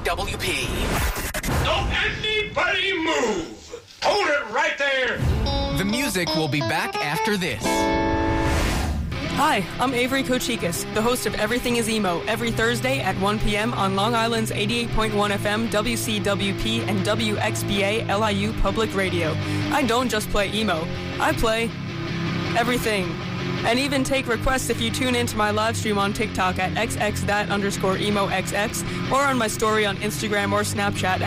WCWP. Don't anybody move! Hold it right there! The music will be back after this. Hi, I'm Avery Kochikas, the host of Everything is Emo, every Thursday at 1 p.m. on Long Island's 88.1 FM, WCWP, and WXBA LIU Public Radio. I don't just play emo, I play everything. And even take requests if you tune into my live stream on TikTok at xxthat_emoxx or on my story on Instagram or Snapchat